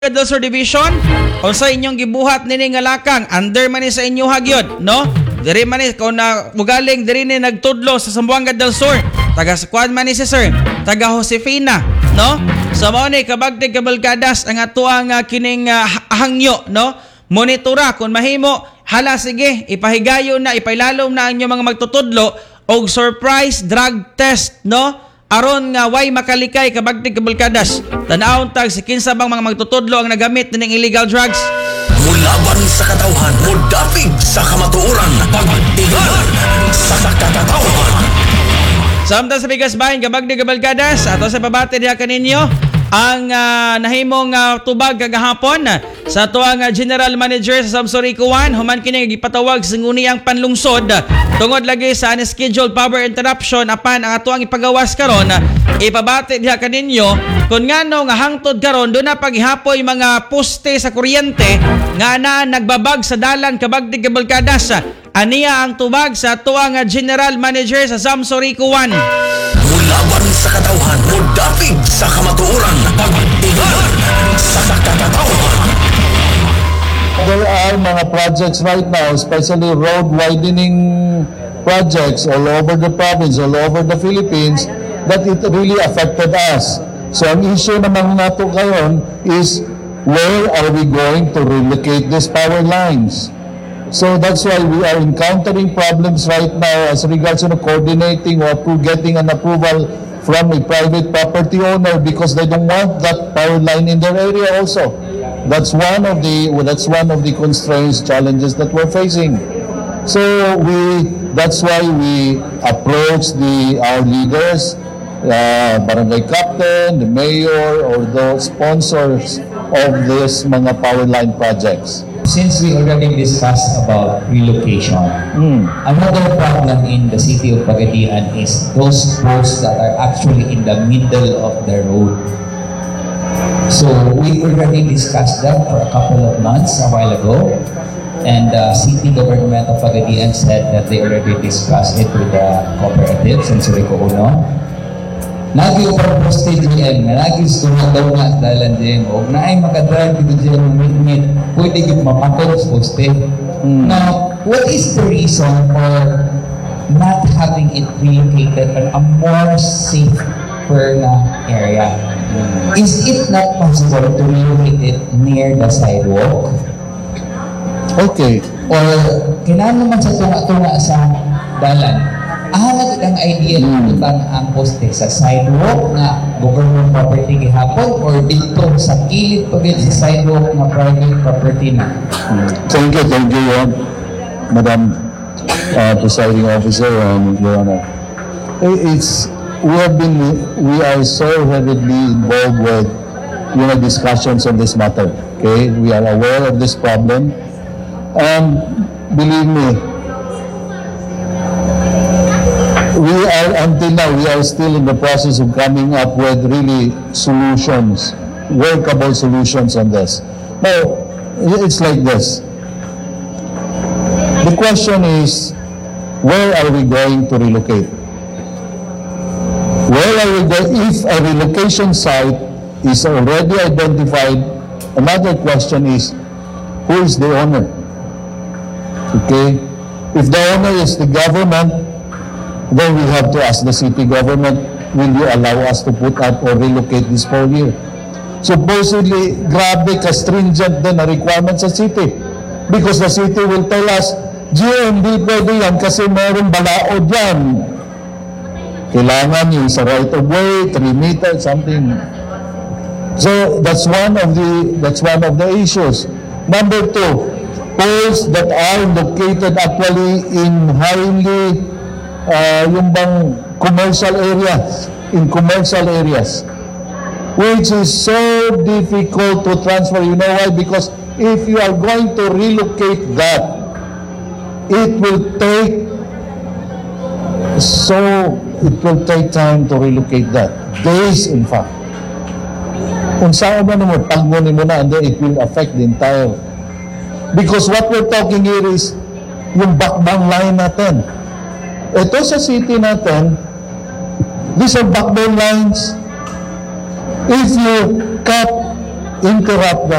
Sur Division o sa inyong gibuhat nini nga lakang under man ni sa inyo hagyod, no? Diri man ni kung na mugaling diri ni nagtudlo sa Zamboanga del Sur. Taga Squad man ni si sir, taga Josefina, no? Sa mao ni kabagtig kabalgadas ang atuang kining hangyo, no? Monitora kung mahimo, hala sige, ipahigayon na, ipailalom na ang inyong mga magtutudlo og surprise drug test, no? Aron nga way makalikay kabagtig kabalkadas. Tanawon tag si kinsa bang mga magtutudlo ang nagamit ning illegal drugs. Mulaban sa katawhan, mudapig sa kamatuoran, pagtigan sa katawhan. Samtang sa bigas bahin kabagtig kabalkadas, ato sa pabati diha kaninyo ang nahimong tubag kagahapon sa tuang General Manager sa Samsurico 1 human kini gipatawag sa nguniyang panlungsod tungod lagi sa unscheduled power interruption apan ang atuang ipagawas karon. Ipabati diha kaninyo kung ngano nga hangtod karon do na paghihapoy mga poste sa kuryente nga na nagbabag sa dalan kabagdig kabalkadas. Aniya ang tubag sa tuang General Manager sa Samsurico 1. Mulaban sa katawhan, mudapig sa kamatuoran, pagtigan sa katawhan. There are mga projects right now, especially road widening projects all over the province, all over the Philippines, that it really affected us. So ang issue naman nato ngayon is where are we going to relocate these power lines? So that's why we are encountering problems right now as regards to coordinating or getting an approval from a private property owner because they don't want that power line in their area also. That's one of the constraints, challenges that we're facing. So that's why we approach our leaders, barangay captain, the mayor, or the sponsors of this mga power line projects. Since we already discussed about relocation, another problem in the city of Pagadian is those posts that are actually in the middle of the road. So we already discussed that for a couple of months a while ago, and the city government of Pagadian said that they already discussed it with the cooperatives in Surigao Uno. Nag-i-upang poste GM, nag-i-stunod daw nga dalan GM, o na ay makadrive dito GM mit-mit, pwede yung mapatol sa poste. Now, what is the reason for not having it relocated on a more safer na area? Is it not possible to relocate it near the sidewalk? Okay. Or kailangan naman sa tunga-tunga sa dalan? Ahangad ang idea ng ibang ang poste sa sidewalk na government property gihapon or dito sa kilid pagit sa sidewalk na private property na. Thank you, Madam Presiding Officer and Your Honor. We are so heavily involved with discussions on this matter. Okay, we are aware of this problem, and believe me, until now, we are still in the process of coming up with really solutions, workable solutions on this. Now, it's like this. The question is, where are we going to relocate? Where are we going? If a relocation site is already identified, another question is, who is the owner? Okay? If the owner is the government, then we have to ask the city government, will you allow us to put up or relocate this for here? Supposedly, grabe ka-stringent din na requirement sa city. Because the city will tell us, GMB pwede yan kasi meron balaod yan. Kailangan yung sa right of way, 3 meters, something. So, that's one of the issues. Number 2, poles that are located actually in highly yung bang commercial areas, which is so difficult to transfer. You know why? Because if you are going to relocate that, it will take time to relocate that. Days, in fact. Kung saan mo naman, pagmunin mo na, and then it will affect the entire. Because what we're talking here is yung backbone line natin. Ito sa city natin, these are backbone lines. If you cut interrupt the